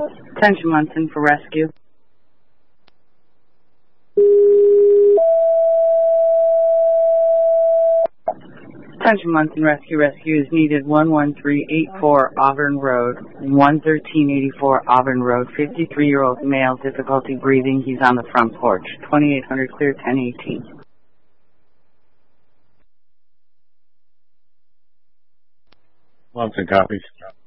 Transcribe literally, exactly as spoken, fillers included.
Attention Munson for rescue. Attention Munson Rescue. Rescue is needed. one one three eight four Auburn Road, one thirteen eighty-four Auburn Road. fifty-three-year-old male, difficulty breathing. He's on the front porch. twenty-eight hundred clear, ten eighteen. Munson copies.